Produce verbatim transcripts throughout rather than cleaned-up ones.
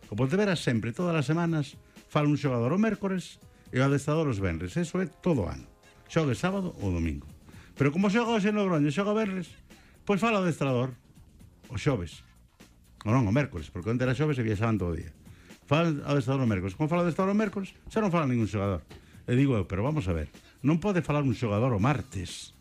O Pontevedra sempre, todas as semanas, fala un xogador o mércores e o adestrador os venres. Eso é todo o ano. Xogue sábado ou domingo. Pero como xoga hoxe no Logroño e xoga venres, pois fala o adestrador o xoves. O non, o mércores, porque onde era xoves e viaxaban todo o día. Fala o adestrador o mércores. Como fala o adestrador o mércores, xa non fala ningún xogador. E digo eu, pero vamos a ver, non pode falar un xogador o martes.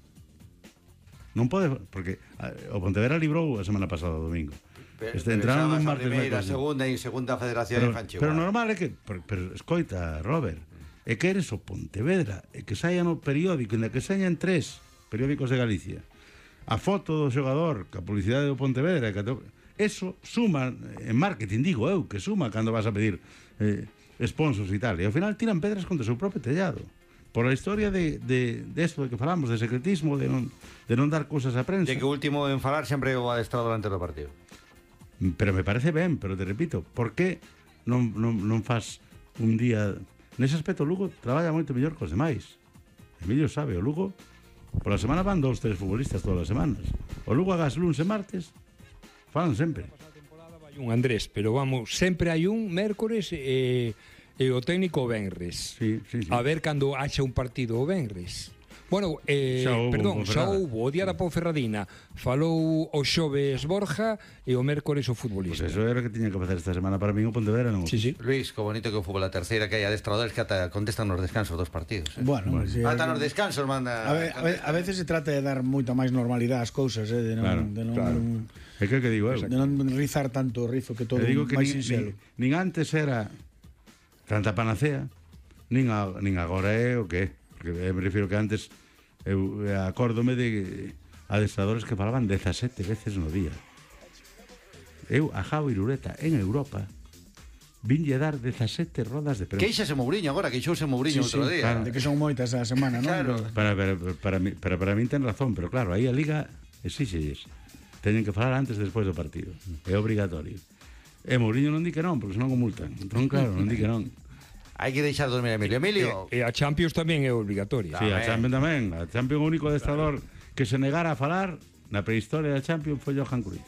Non pode, porque o Pontevedra librou a semana pasada o domingo. Pero, este, pero entraron un a martes, primeira, mércores. segunda e segunda federación Pero, en Fanchigual. pero normal é que, pero, pero escoita, Robert, é que eres o Pontevedra, e que saia no periódico, e que saia en tres periódicos de Galicia, a foto do xogador, que a publicidade do Pontevedra, que to... eso suma en marketing, digo eu, que suma cando vas a pedir eh, sponsors e tal, e ao final tiran pedras contra o seu propio tellado. Por a historia de, de, de esto de que falamos, de secretismo, de non, de non dar cousas á prensa. De que o último en falar sempre o adestrador antes do partido. Pero me parece ben, pero te repito, por que non, non, non faz un día... Nese aspecto o Lugo traballa moito mellor que os demais. Emilio sabe, o Lugo pola semana van dous, tres futbolistas todas as semanas. O Lugo agas lunes e martes falan sempre. Un Andrés, pero vamos, sempre hai un mércores e... e o técnico o venres. Sí, sí, sí. A ver cando haxa un partido o venres. Bueno, eh, xa houbo, perdón, xa houbo o día da Ponferradina. Falou o xoves Borja e o mércores o futbolista. Pois pues eso era o que tiña que facer esta semana para mí o Pontevedra, non? Sí, sí. Luis, que bonito que o fútbol a terceira, que hai adestradores que ata contestan nos descansos dos partidos. Eh? Bueno, Bueno. sí, Ata nos descansos manda... A, ve, a, ve, a veces se trata de dar moita máis normalidade ás cousas, eh, de non, Claro, de non, claro. É que que digo eu. de non rizar tanto o rizo que todo Te digo que máis nin, sinxelo. nin, nin antes era tanta panacea, nin, a, nin agora é o que é. Porque me refiro que antes eu acórdome de adestradores que falaban dezasete veces no día. Eu a Jao Irureta en Europa vinlle dar dezasete rodas de prensa. Queixase Mourinho agora, queixouse Mourinho Sí, outro sí, día. claro, de que son moitas a semana, non? Claro. Para, para, para, mí, para, para mí ten razón, pero claro, aí a Liga exíxelles. Teñen que falar antes e despois do partido. É obrigatorio. E Mourinho non di que non, porque senón o multan. Entón, claro, non di que non. Hai que deixar dormir a Emilio. Emilio, E a Champions tamén é obligatoria. Sí, a Tamén. Champions tamén. A Champions, o único adestrador que se negara a falar na prehistoria da Champions foi Johan Cruyff.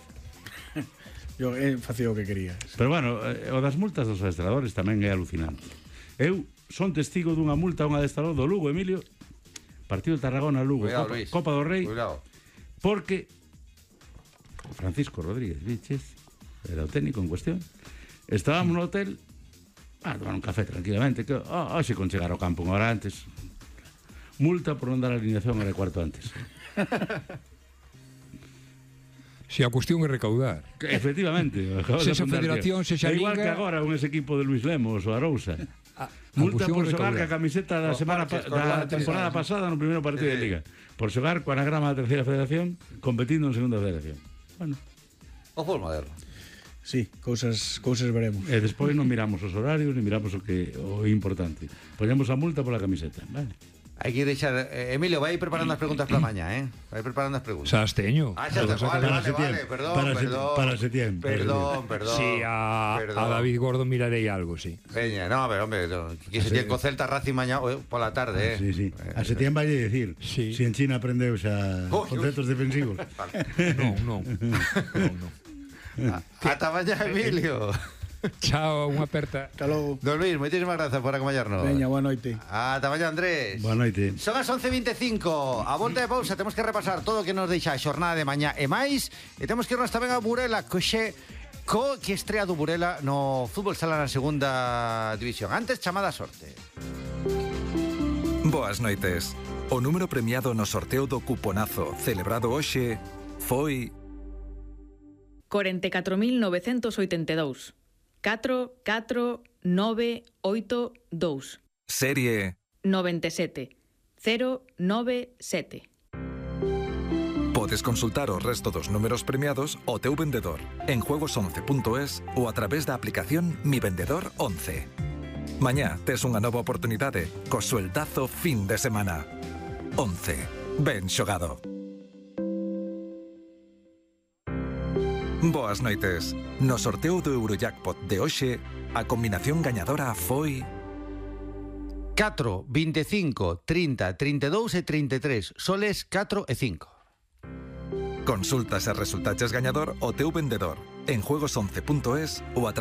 Yo eh, facía o que quería. Pero bueno, eh, o das multas dos adestradores tamén é alucinante. Eu son testigo dunha multa a un adestrador do Lugo, Emilio, partido de Tarragona-Lugo, cuidado, Copa, Luis. Copa do Rei, Cuidado. porque Francisco Rodríguez Víchez era o técnico en cuestión. Estábamos no hotel a tomar un café tranquilamente, que oh, hoxe con chegar ao campo unha hora antes. Multa por non dar a alineación hora e cuarto antes. Se a cuestión é recaudar. Que, efectivamente, acabo Se de esa apuntar, federación, tío. se xa É igual liga- que agora un ese equipo de Luis Lemos ou Arousa. A, a Multa cuestión por é xogar recaudar. ca camiseta da Cos semana parches, pa, cos da parches, temporada sabes? pasada no primeiro partido de Sí. Liga. Por xogar co anagrama da terceira federación competindo en segunda federación. Bueno, O fútbol moderno. Sí, cousas cousas veremos. e despois non miramos os horarios, ni miramos o que o importante. Poñemos a multa pola camiseta, vale? Hai que deixar... Eh, Emilio, vai preparando as preguntas para mañá, eh? Vai preparando as preguntas. Xa as teño. Ah, xa te... Todas Vale, acabas. vale, vale. Perdón, para se- perdón. para setiembre, Perdón, perdón. Sí, a, perdón. a David Gordo mirarei algo, sí. Veña, no, pero hombre, no, que se tiene co Celta Racing mañá eh, pola tarde, eh. Sí, sí. A setiembre vai a decir, Sí. si en China aprendeu xa Uy, conceptos defensivos. Non, non. non, non. Ata mañá, Emilio. Chao, unha aperta. Hasta logo. Don Luis, moitísimas grazas por acompañarnos. Veña, boa noite. Ata mañá, Andrés. Boa noite. Son as once e veinticinco. A volta de pausa temos que repasar todo o que nos deixa a xornada de mañá e máis. E temos que irnos tamén a Burela, coxe co que estrea do Burela no fútbol sala na segunda división. Antes, chamada a sorte. Boas noites. O número premiado no sorteo do cuponazo celebrado hoxe foi corenta e catro mil novecentos oitenta e dous. catro, catro, nove, oito, dous. serie noventa e sete. cero, nove, sete. Podes consultar o resto dos números premiados ao teu vendedor en juegos once punto es ou a través da aplicación Mi Vendedor once. Mañá tes unha nova oportunidade co sueldazo fin de semana. once. Ben xogado. Boas noites. No sorteo do Eurojackpot de hoxe, a combinación gañadora foi catro, veinticinco, trinta, trinta e dous e trinta e tres. Soles catro e cinco. Consultas e resultaches gañador o teu vendedor en juegos once punto es ou a